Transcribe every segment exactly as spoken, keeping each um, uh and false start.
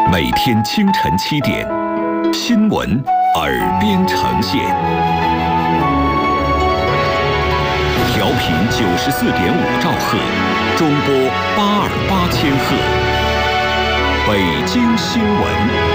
每天清晨七点，新闻耳边呈现。调频九十四点五兆赫，中波八二八千赫。北京新闻。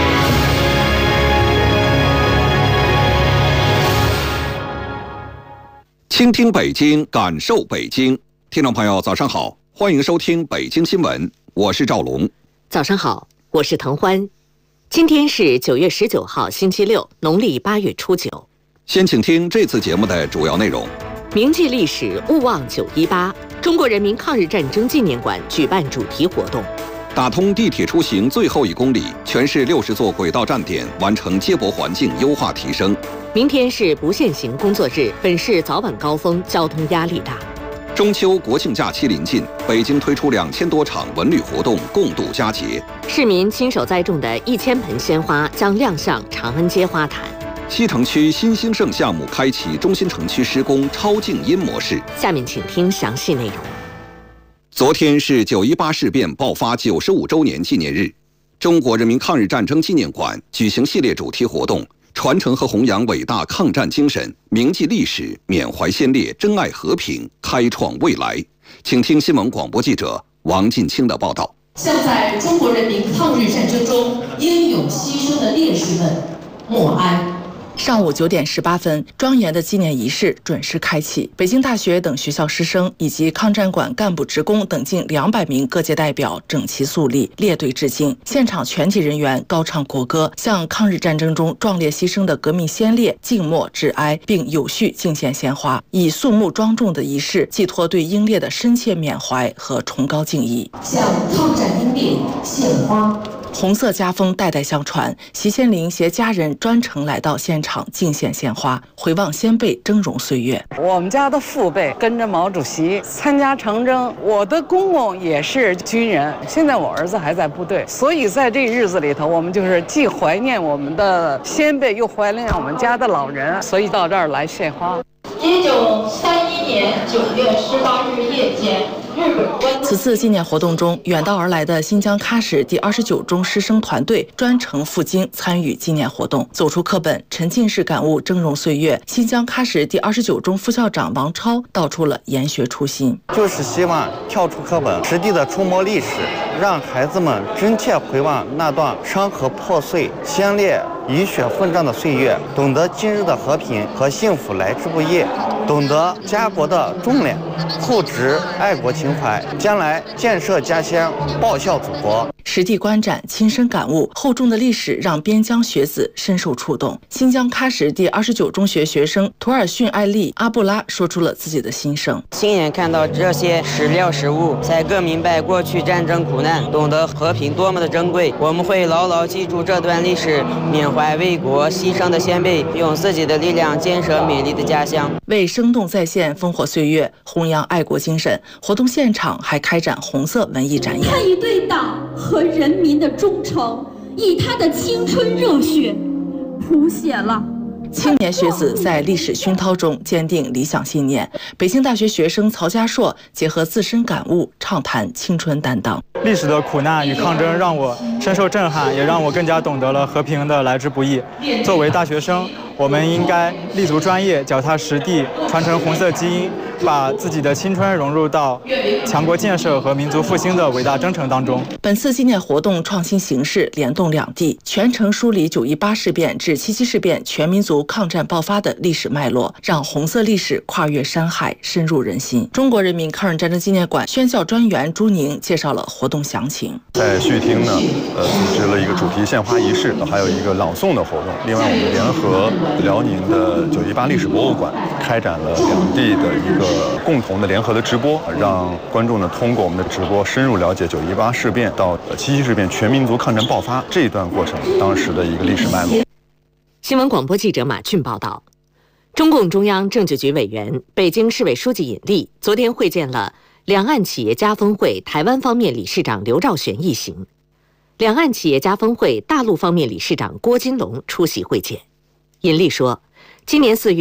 倾听北京，感受北京。听众朋友，早上好，欢迎收听北京新闻，我是赵龙。 早上好，我是滕欢。今天是九月十九号，星期六，农历八月初九。 先请听这次节目的主要内容。 铭记历史，勿忘九一八。中国人民抗日战争纪念馆举办主题活动。 打通地铁出行最后一公里，全市六十座轨道站点完成接驳环境优化提升。 明天是不限行工作日，本市早晚高峰交通压力大。 中秋国庆假期临近，北京推出两千多场文旅活动，共度佳节。 市民亲手栽种的一千盆鲜花将亮相长安街花坛。 西城区新兴盛项目开启中心城区施工超静音模式。 下面请听详细内容。 昨天是九一八事变爆发九十五周年纪念日，中国人民抗日战争纪念馆举行系列主题活动，传承和弘扬伟大抗战精神，铭记历史，缅怀先烈，珍爱和平，开创未来。请听新闻广播记者王进清的报道。 向在中国人民抗日战争中英勇牺牲的烈士们默哀。 上午九点十八分，庄严的纪念仪式准时开启。北京大学等学校师生以及抗战馆干部职工等近两百名各界代表整齐肃立，列队致敬。现场全体人员高唱国歌，向抗日战争中壮烈牺牲的革命先烈静默致哀，并有序敬献鲜花，以肃穆庄重的仪式寄托对英烈的深切缅怀和崇高敬意。 向抗战英烈献花。 红色家风代代相传，习先林携家人专程来到现场敬献鲜花，回望先辈峥嵘岁月。 我们家的父辈跟着毛主席参加长征，我的公公也是军人，现在我儿子还在部队，所以在这日子里头，我们就是既怀念我们的先辈，又怀念我们家的老人，所以到这儿来献花。 一九三一年九月十八日夜间，日本官此次纪念活动中，远道而来的新疆喀什第二十九中师生团队专程赴京参与纪念活动，走出课本，沉浸式感悟峥嵘岁月。新疆喀什第二十九中副校长王超道出了研学初心， 就是希望跳出课本，实地的触摸历史，让孩子们真切回望那段山河破碎、先烈浴血奋战的岁月，懂得今日的和平和幸福来之不易，懂得家国的重量，厚植爱国情怀，将来建设家乡，报效祖国。 实地观展，亲身感悟，厚重的历史让边疆学子深受触动。新疆喀什第二十九中学学生图尔逊艾丽阿布拉说出了自己的心声： 亲眼看到这些史料实物，才更明白过去战争苦难，懂得和平多么的珍贵。我们会牢牢记住这段历史，缅怀为国牺牲的先辈，用自己的力量建设美丽的家乡。 为生动再现烽火岁月，弘扬爱国精神，活动现场还开展红色文艺展演。 他以对党和人民的忠诚，以他的青春热血谱写了青年学子在历史熏陶中坚定理想信念。北京大学学生曹家硕结合自身感悟，畅谈青春担当。 历史的苦难与抗争让我深受震撼，也让我更加懂得了和平的来之不易。作为大学生，我们应该立足专业，脚踏实地，传承红色基因，把自己的青春融入到强国建设和民族复兴的伟大征程当中。 本次纪念活动创新形式，联动两地，全程梳理九一八事变至七七事变全民族抗战爆发的历史脉络，让红色历史跨越山海，深入人心。中国人民抗日战争纪念馆宣教专员朱宁介绍了活动详情。 在序厅呢，呃，组织了一个主题献花仪式，还有一个朗诵的活动。另外，我们联合辽宁的九一八历史博物馆开展了两地的一个共同的联合的直播，让观众呢通过我们的直播深入了解九一八事变到七七事变全民族抗战爆发这一段过程当时的一个历史脉络。 新闻广播记者马俊报道。中共中央政治局委员、北京市委书记尹力昨天会见了两岸企业家峰会台湾方面理事长刘兆玄一行，两岸企业家峰会大陆方面理事长郭金龙出席会见。尹力说，今年四月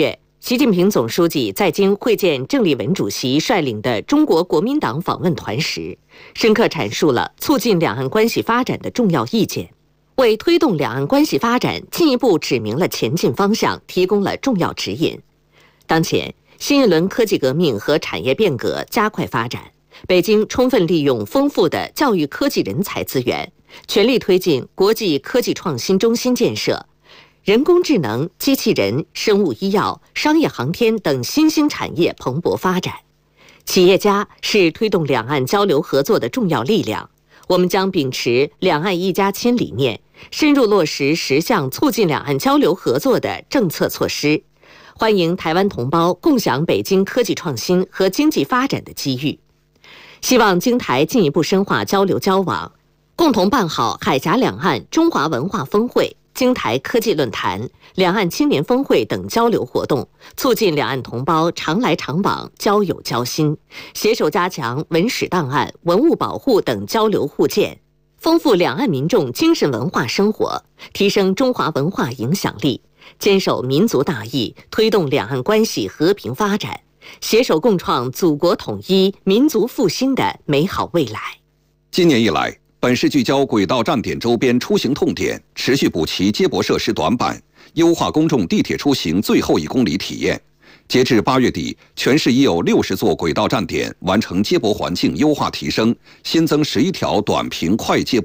习近平总书记在京会见郑丽文主席率领的中国国民党访问团时，深刻阐述了促进两岸关系发展的重要意见，为推动两岸关系发展进一步指明了前进方向，提供了重要指引。当前，新一轮科技革命和产业变革加快发展，北京充分利用丰富的教育科技人才资源，全力推进国际科技创新中心建设。人工智能、机器人、生物医药、商业航天等新兴产业蓬勃发展。企业家是推动两岸交流合作的重要力量。我们将秉持两岸一家亲理念，深入落实十项促进两岸交流合作的政策措施，欢迎台湾同胞共享北京科技创新和经济发展的机遇。希望京台进一步深化交流交往，共同办好海峡两岸中华文化峰会、京台科技论坛、两岸青年峰会等交流活动，促进两岸同胞常来常往、交友交心，携手加强文史档案、文物保护等交流互鉴，丰富两岸民众精神文化生活，提升中华文化影响力，坚守民族大义，推动两岸关系和平发展，携手共创祖国统一、民族复兴的美好未来。 今年以来，本市聚焦轨道站点周边出行痛点，持续补齐接驳设施短板，优化公众地铁出行最后一公里体验。截至八月底，全市已有六十座轨道站点完成接驳环境优化提升，新增十一条短平快接驳